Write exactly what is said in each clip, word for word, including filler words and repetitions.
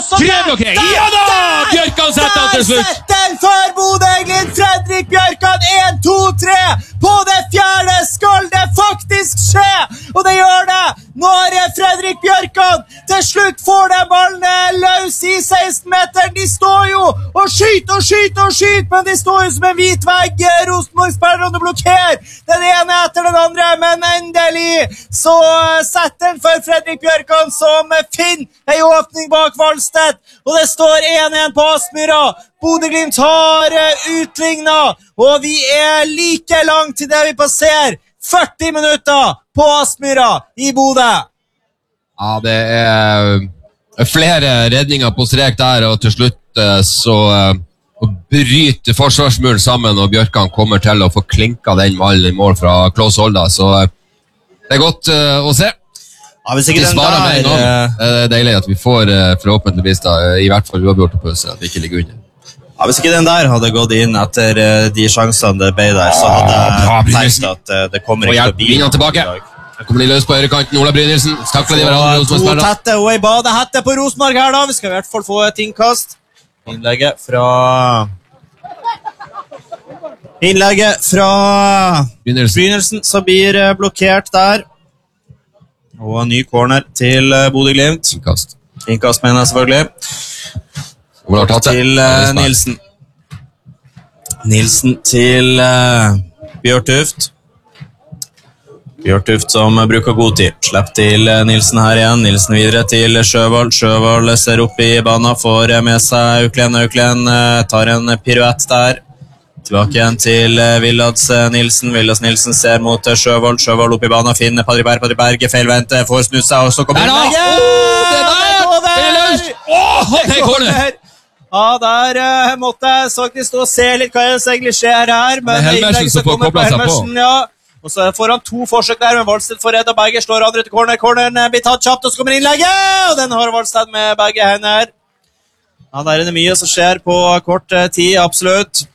så Treblokkering! Ja da! Bjørkan setter han til slutt! Der setter for Bodø-Glimt Fredrik Bjørkan en, to, tre! På det fjerde skal det faktisk skje! Og det gjør det! Nå er Fredrik Bjørkan til slutt får den ballen løs i seksten-meteren. De står jo og skyter og skyter og skyter, men de står jo som en hvit vegg. Rosenborg-spillerne blokkerer den ene etter den andre, men endelig så setter den for Fredrik Bjørkan som finner en åpning bak Valstedt, og det står en en på Aspmyra. Bodø-Glimt har utlignet, og vi er like langt til det vi passerer førti minutter på Aspmyra i Bodø. Ja, det er flere redninger på strek der, og til slutt så bryter forsvarsmuren sammen, og Bjørkan kommer til å få klinka den ballen i mål fra Klaus Holda, så det er godt uh, å se. Ja, hvis ikke de den svarer der, med en gang. Det er deilig at vi får uh, forhåpentligvis da, i hvert fall uavgjort på pause, at vi ikke ligger under. Ja, hvis ikke den der hadde gått inn etter uh, de sjansene det ble der, så hadde jeg tenkt at uh, det kommer ikke til å bli. Og hjelp, tilbake. Her kommer de løs på høyrekanten, Ola Brynildsen. Takler de hverandre. To tette og en badehette på Rosenborg her da. Vi skal i hvert fall få et innkast. Innlegget fra... Innlegget fra Brynildsen som blir blokkert der. Og en ny corner til Bodø-Glimt. Innkast. Innkast mener jeg selvfølgelig. Til uh, Nilsen. Nilsen til uh, Bjørtuft. Bjørtuft som bruker god tid. Slepp til uh, Nilsen her igjen. Nilsen videre til Sjøvold. Sjøvold ser opp i banen, får med seg Auklen. Auklen uh, tar en piruett der. Tilbake igjen til Villads Nilsen. Villads Nilsen ser mot Sjøvold. Sjøvold opp i banen, finner Padri Berg. Padri Berg feilvente, får snutt seg, og så kommer innlegget! Oh, det der! Det er løst! Åh, det er corner! Ja, der uh, måtte jeg faktisk stå og se litt hva som egentlig skjer her. Men det er Helmersen som får koblet seg på. Ja. Og så får han to forsøk der, men Valstedt får reddet begge. Slår andre til corner. Corneren blir tatt kjapt, og så kommer innlegget! Og den har Valstedt med begge hender. Ja, der er det mye som skjer på kort tid, absolutt.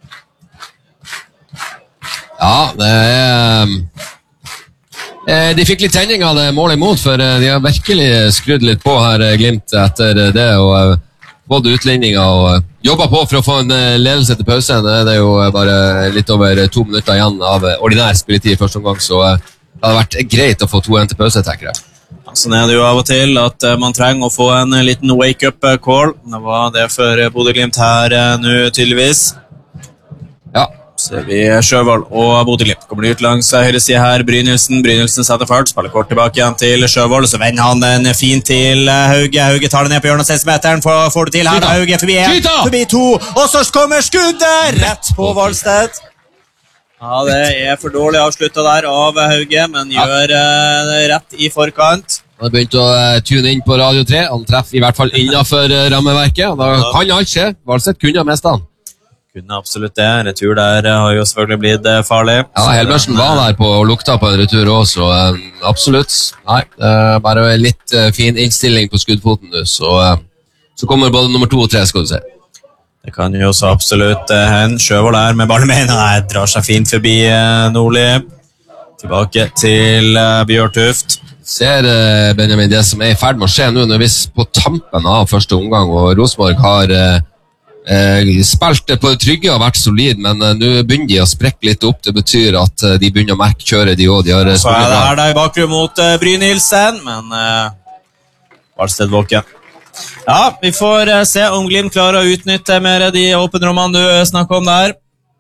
Ja, det er... Eh, de fikk litt tenning av det målet imot, for eh, de har virkelig skrudd litt på her eh, Glimt etter det, og eh, både utligninger og eh, jobbet på for å få en eh, ledelse til pause. Det er jo eh, bare litt over to minutter igjen av eh, ordinær spilletid i første omgang, så eh, det hadde vært greit å få to en til pause, tenker jeg. Ja, sånn er det jo av og til at uh, man trenger å få en uh, liten wake-up call. Det var det for uh, Bodø-Glimt her uh, nå, tydeligvis. Ja. Ser vi Sjøvold og Bodø-Glimt kommer ut langs høyre side her. Brynildsen, Brynildsen setter fart, spiller kort tilbake igjen til Sjøvold, så vender han den fint til Hauge. Hauge tar det ned på hjørnet av seksten-meteren, får, får det til her. Hauge forbi en, forbi to, og så kommer skuddet rett på Valstedt. Ja, det er for dårlig avsluttet der av Hauge, men gjør uh, det rett i forkant. Han har begynt å uh, tune inn på Radio tre, han treffer i hvert fall innenfor uh, rammeverket, da ja. Kan alt skje. Valstedt kunne ha mistet han. Kunne absolutt det. Retur der har jo selvfølgelig blitt farlig. Ja, Helmersen var der på og lukta på en retur også, så uh, absolutt. Nei, uh, bare litt uh, fin innstilling på skuddfoten nu, så, uh, så kommer både nummer to og tre, skal du se. Det kan jo så absolutt uh, hen. Sjøvold er med ballen med, nei, drar seg fint forbi uh, Nordli. Tilbake til uh, Bjørtuft. Ser uh, Benjamin det som er i ferd med å skje nå, når vi er på tampen av første omgang, og Rosenborg har... Uh, Eh, spilte på det trygge og vært solid, men eh, nå begynner de å sprekke litt opp. Det betyr at eh, de begynner å merke kjøret de også. De har, så er det her da i bakgrunn mot uh, Brynildsen, men uh, Valstedt våken. Ja, vi får uh, se om Glimt klarer å utnytte mer de åpenrommene du snakker om der.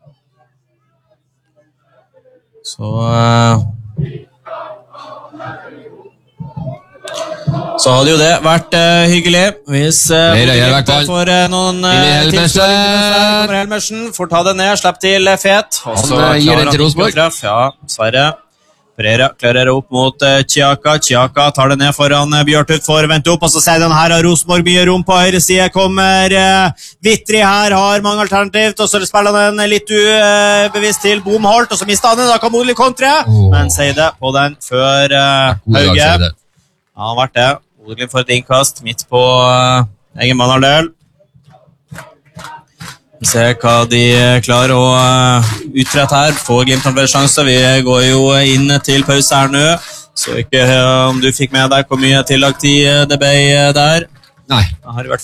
Så... Uh, Så hadde jo det vært uh, hyggelig hvis uh, Glimt får uh, noen uh, tilskåringer. Kommer Helmersen, får ta det ned, slipp til uh, Fet. Og så han gir den til Rosenborg. Ja, Sverre. Pereira klarer opp mot uh, Tjaka. Tjaka tar det ned foran uh, Bjørtuft, får vente opp, og så sier den her av Rosenborg mye rom på høyre side. Kommer uh, Vittri her, har mange alternativt, og så spiller han en litt ubevisst uh, til Bomholt, og så mister han den, da kan Modli kontre. Oh. Men sier det på den før uh, Hauge. Ja, han har vært det. Bodø-Glimt får et innkast midt på uh, egen banehalvdel. Vi ser hva de klarer å uh, utrette her. Får Glimt en bedre sjanse. Vi går jo inn til pause her nå. Så ikke uh, om du fikk med deg hvor mye tillagt tid det ble uh, der. Nei. Jeg har i hvert fall